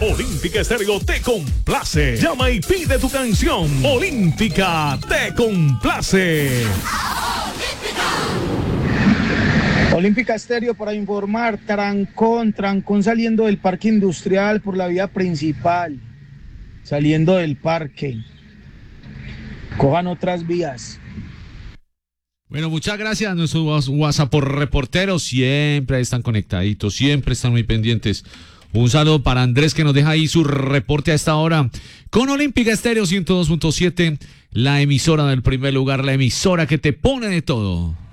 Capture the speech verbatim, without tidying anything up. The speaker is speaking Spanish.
Olímpica Estéreo te complace. Llama y pide tu canción. Olímpica te complace. Olímpica Estéreo para informar. Trancón, trancón saliendo del parque industrial por la vía principal. Saliendo del parque. Cojan otras vías. Bueno, muchas gracias a nuestros WhatsApp por reporteros. Siempre están conectaditos, siempre están muy pendientes. Un saludo para Andrés que nos deja ahí su reporte a esta hora con Olímpica Estéreo ciento dos punto siete, la emisora del primer lugar, la emisora que te pone de todo.